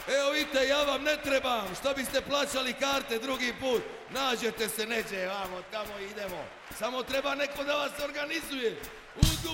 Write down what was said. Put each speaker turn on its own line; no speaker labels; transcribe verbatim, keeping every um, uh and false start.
Evo vidite, ja vam ne trebam, što biste plaćali karte drugi put, nađete se neđe, vamo, tamo idemo, samo treba neko da vas organizuje. U